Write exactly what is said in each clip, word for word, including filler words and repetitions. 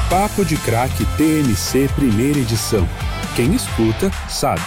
Papo de Craque T M C Primeira Edição. Quem escuta, sabe.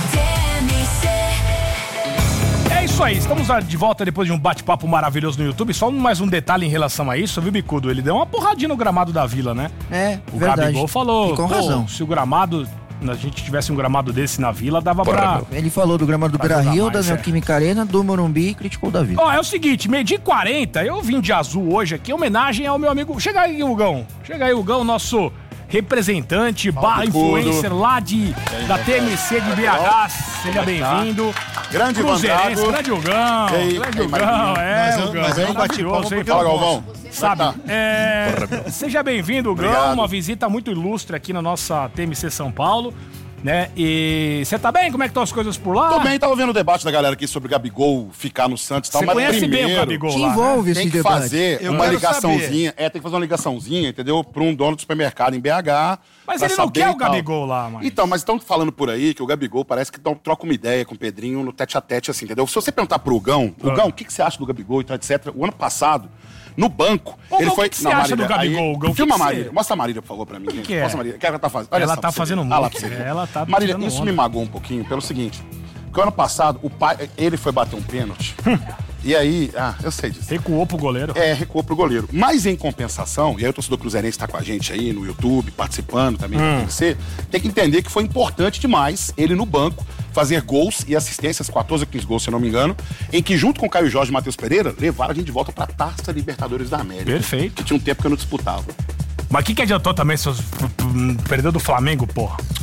É isso aí, estamos de volta depois de um bate-papo maravilhoso no YouTube. Só mais um detalhe em relação a isso, viu, Bicudo? Ele deu uma porradinha no gramado da Vila, né? É, o verdade. Gabigol falou, e com pô, razão. se o gramado, a gente tivesse um gramado desse na Vila, dava pra... Ele falou do gramado do Beira-Rio, da Neoquímica Arena, do Morumbi e criticou o da Vila. Ó, é o seguinte, meio-dia e quarenta, eu vim de azul hoje aqui, em homenagem ao meu amigo... Chega aí, Hugão. Chega aí, Hugão, nosso representante, barra influencer lá de, da T M C de B H. Seja bem-vindo. Grande Cruzeirense, Vandago. grande Hugão. Ei, grande ei, Hugão, é, mas eu- Hugão. mas eu não bati palma Maravilhoso, hein? porque- Fala, Galvão. Sabe, Tá. é, seja bem-vindo, Hugão. Obrigado. Uma visita muito ilustre aqui na nossa T M C São Paulo, né? E você tá bem? Como é que estão as coisas por lá? Tô bem, tava vendo o debate da galera aqui sobre o Gabigol ficar no Santos e tal, Você mas conhece primeiro, bem o Gabigol Te lá, né? envolve tem esse que debate. fazer Eu uma quero ligaçãozinha, é, tem que fazer uma ligaçãozinha, entendeu? Pra um dono do supermercado em B H. Mas pra ele não saber quer e o tal. Gabigol lá, mas... Então, mas estão falando por aí que o Gabigol parece que tão- troca uma ideia com o Pedrinho no tete a tete, assim, entendeu? Se você perguntar pro Gão, o Gão, o que, que você acha do Gabigol e tal, etcétera. O ano passado, no banco, Ô, ele Gão, foi... o que que você acha do Gabigol, Gão? O que Filma a que você- Marília. Mostra a Marília, por favor, pra mim, gente. que é? Mostra a Marília. O que ela tá fazendo? Olha Ela só tá pra você fazendo ver. Ah, lá muito. pra você ver. Ela tá Marília, tirando isso onda. me magoou um pouquinho pelo seguinte, porque o ano passado, o pai, ele foi bater um pênalti, e aí... Ah, eu sei disso. Recuou pro goleiro. É, recuou pro goleiro. Mas em compensação, e aí o torcedor cruzeirense tá com a gente aí no YouTube, participando também do T V C, tem que entender que foi importante demais ele no banco fazer gols e assistências, quatorze a quinze gols, se eu não me engano, em que junto com o Caio Jorge e Matheus Pereira, levaram a gente de volta pra Taça Libertadores da América. Perfeito. Que tinha um tempo que eu não disputava. Mas o que, que adiantou também, seus... Perdeu do Flamengo, porra?